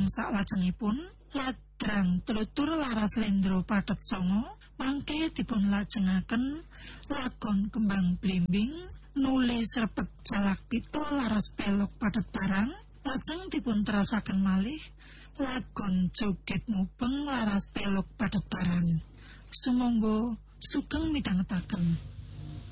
saklajengipun ladrang tlutur laras Lendra Pathet Sanga mangke dipun lajengaken lakon Kembang Blimbing nulis Repet Jalakpita laras Pelog Pathet Barang lajeng dipun terasaken malih lagon Joget Mubeng laras Pelog Pathet Barang. Sumangga sugeng midhangetaken.